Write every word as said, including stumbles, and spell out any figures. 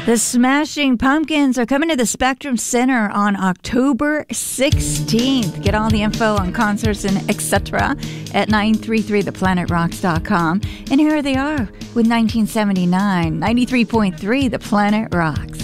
The Smashing Pumpkins are coming to the Spectrum Center on October sixteenth. Get all the info on concerts and et cetera at nine three three the planet rocks dot com. And here they are with nineteen seventy-nine, ninety-three point three The Planet Rocks.